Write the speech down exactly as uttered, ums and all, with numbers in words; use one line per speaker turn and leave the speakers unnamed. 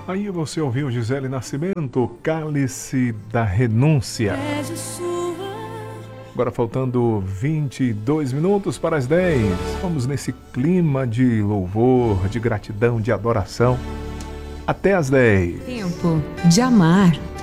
Aí você ouviu Gisele Nascimento, Cálice da Renúncia. Agora faltando vinte e dois minutos para as dez. Vamos nesse clima de louvor, de gratidão, de adoração. Até as dez.
Tempo de amar.